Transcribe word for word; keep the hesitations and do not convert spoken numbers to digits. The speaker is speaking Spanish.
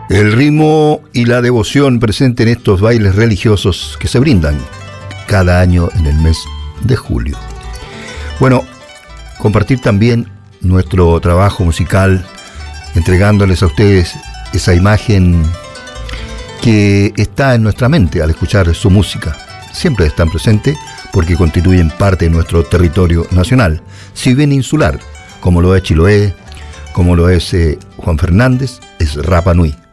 El ritmo y la devoción presente en estos bailes religiosos que se brindan cada año en el mes de julio. Bueno, compartir también nuestro trabajo musical, entregándoles a ustedes esa imagen que está en nuestra mente al escuchar su música. Siempre están presentes porque constituyen parte de nuestro territorio nacional, si bien insular, como lo es Chiloé, como lo es eh, Juan Fernández, es Rapa Nui.